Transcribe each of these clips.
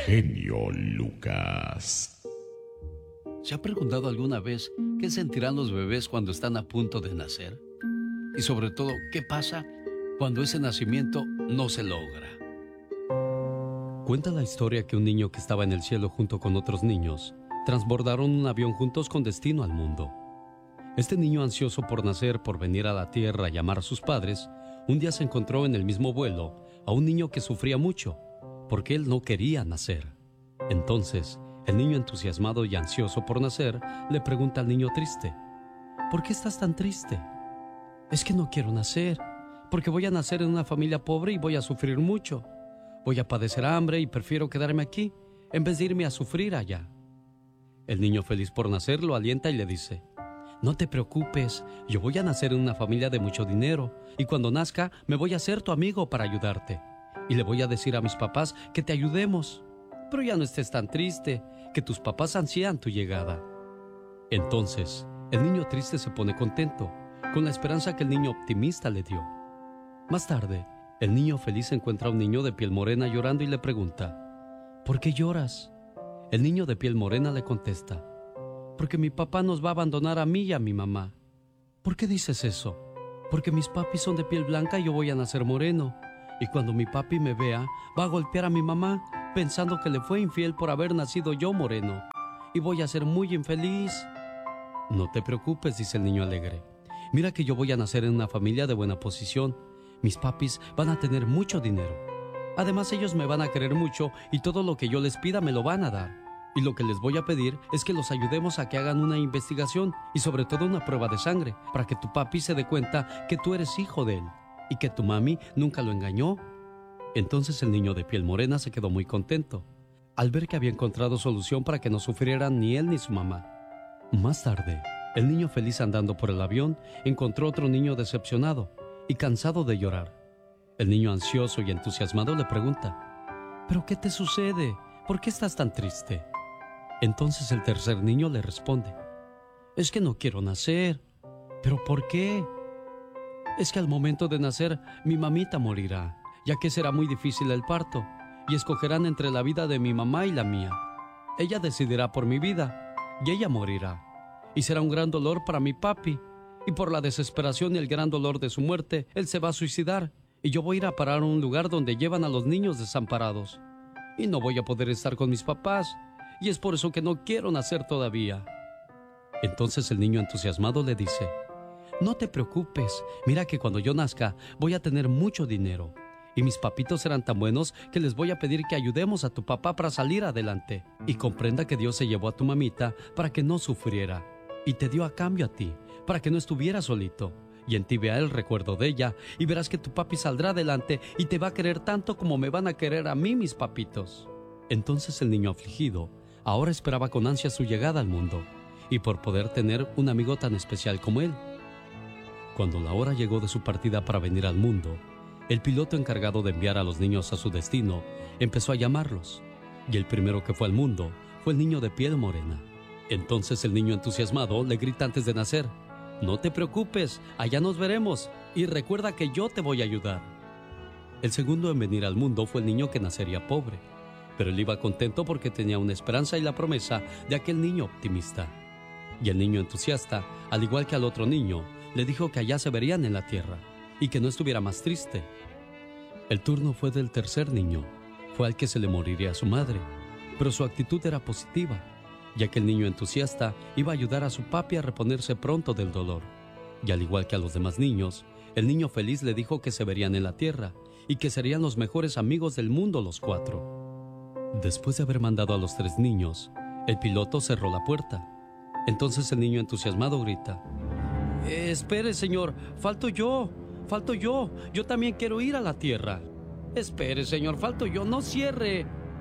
genio Lucas. ¿Se ha preguntado alguna vez qué sentirán los bebés cuando están a punto de nacer? Y sobre todo, ¿qué pasa cuando ese nacimiento no se logra? Cuenta la historia que un niño que estaba en el cielo junto con otros niños transbordaron un avión juntos con destino al mundo. Este niño, ansioso por nacer, por venir a la tierra y amar a sus padres, un día se encontró en el mismo vuelo a un niño que sufría mucho, porque él no quería nacer. Entonces, el niño, entusiasmado y ansioso por nacer, le pregunta al niño triste: ¿por qué estás tan triste? Es que no quiero nacer, porque voy a nacer en una familia pobre y voy a sufrir mucho. Voy a padecer hambre y prefiero quedarme aquí, en vez de irme a sufrir allá. El niño, feliz por nacer, lo alienta y le dice: no te preocupes, yo voy a nacer en una familia de mucho dinero, y cuando nazca me voy a ser tu amigo para ayudarte. Y le voy a decir a mis papás que te ayudemos. Pero ya no estés tan triste, que tus papás ansían tu llegada. Entonces, el niño triste se pone contento, con la esperanza que el niño optimista le dio. Más tarde, el niño feliz encuentra a un niño de piel morena llorando y le pregunta: ¿por qué lloras? El niño de piel morena le contesta: porque mi papá nos va a abandonar a mí y a mi mamá. ¿Por qué dices eso? Porque mis papis son de piel blanca y yo voy a nacer moreno. Y cuando mi papi me vea, va a golpear a mi mamá, pensando que le fue infiel por haber nacido yo moreno. Y voy a ser muy infeliz. No te preocupes, dice el niño alegre. Mira que yo voy a nacer en una familia de buena posición. Mis papis van a tener mucho dinero. Además, ellos me van a querer mucho y todo lo que yo les pida me lo van a dar. Y lo que les voy a pedir es que los ayudemos a que hagan una investigación y sobre todo una prueba de sangre, para que tu papi se dé cuenta que tú eres hijo de él y que tu mami nunca lo engañó. Entonces el niño de piel morena se quedó muy contento al ver que había encontrado solución para que no sufrieran ni él ni su mamá. Más tarde, el niño feliz, andando por el avión, encontró otro niño decepcionado y cansado de llorar. El niño, ansioso y entusiasmado, le pregunta: ¿pero qué te sucede? ¿Por qué estás tan triste? Entonces el tercer niño le responde: es que no quiero nacer. ¿Pero por qué? Es que al momento de nacer mi mamita morirá, ya que será muy difícil el parto, y escogerán entre la vida de mi mamá y la mía. Ella decidirá por mi vida, y ella morirá, y será un gran dolor para mi papi, y por la desesperación y el gran dolor de su muerte, él se va a suicidar, y yo voy a ir a parar a un lugar donde llevan a los niños desamparados, y no voy a poder estar con mis papás, y es por eso que no quiero nacer todavía. Entonces el niño, entusiasmado, le dice: no te preocupes, mira que cuando yo nazca voy a tener mucho dinero, y mis papitos serán tan buenos que les voy a pedir que ayudemos a tu papá para salir adelante, y comprenda que Dios se llevó a tu mamita para que no sufriera, y te dio a cambio a ti, para que no estuviera solito, y en ti vea el recuerdo de ella, y verás que tu papi saldrá adelante y te va a querer tanto como me van a querer a mí mis papitos. Entonces el niño, afligido, ahora esperaba con ansia su llegada al mundo, y por poder tener un amigo tan especial como él. Cuando la hora llegó de su partida para venir al mundo, el piloto encargado de enviar a los niños a su destino empezó a llamarlos, y el primero que fue al mundo fue el niño de piel morena. Entonces el niño, entusiasmado, le grita antes de nacer: no te preocupes, allá nos veremos, y recuerda que yo te voy a ayudar. El segundo en venir al mundo fue el niño que nacería pobre, pero él iba contento porque tenía una esperanza y la promesa de aquel niño optimista. Y el niño entusiasta, al igual que al otro niño, le dijo que allá se verían en la tierra y que no estuviera más triste. El turno fue del tercer niño. Fue al que se le moriría su madre, pero su actitud era positiva, ya que el niño entusiasta iba a ayudar a su papi a reponerse pronto del dolor. Y al igual que a los demás niños, el niño feliz le dijo que se verían en la tierra y que serían los mejores amigos del mundo los cuatro. Después de haber mandado a los tres niños, el piloto cerró la puerta. Entonces el niño, entusiasmado, grita: espere, señor, falto yo, yo también quiero ir a la tierra. Espere, señor, falto yo, no cierre.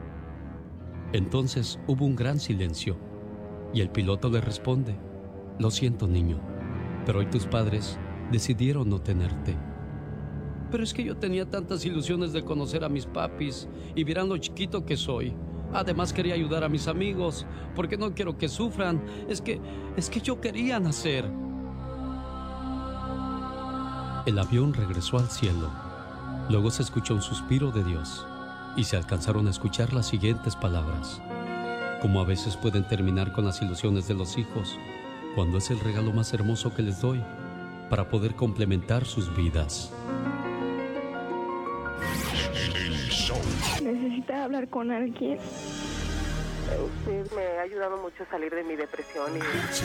Entonces hubo un gran silencio, y el piloto le responde: lo siento, niño, pero hoy tus padres decidieron no tenerte. Pero es que yo tenía tantas ilusiones de conocer a mis papis, y vieran lo chiquito que soy. Además quería ayudar a mis amigos, porque no quiero que sufran. Es que yo quería nacer. El avión regresó al cielo. Luego se escuchó un suspiro de Dios, y se alcanzaron a escuchar las siguientes palabras. Como a veces pueden terminar con las ilusiones de los hijos, cuando es el regalo más hermoso que les doy para poder complementar sus vidas. Necesita hablar con alguien. Usted me ha ayudado mucho a salir de mi depresión y